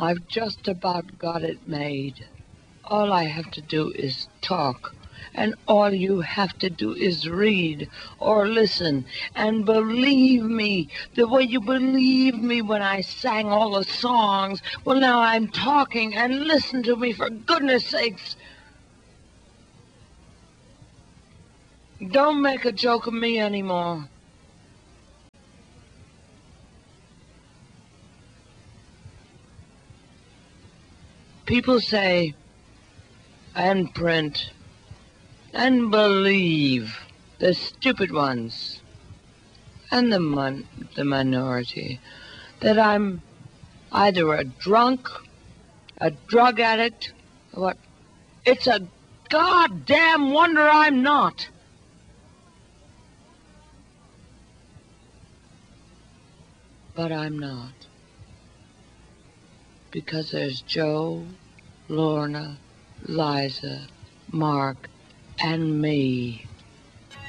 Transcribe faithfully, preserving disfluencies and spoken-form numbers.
I've just about got it made. All I have to do is talk, and all you have to do is read or listen and believe me the way you believed me when I sang all the songs. Well, now I'm talking, and listen to me, for goodness sakes. Don't make a joke of me anymore. People say, and print, and believe, the stupid ones, and the mon the minority, that I'm either a drunk, a drug addict, or what. It's a goddamn wonder I'm not. But I'm not. Because there's Joe, Lorna, Liza, Mark, and me.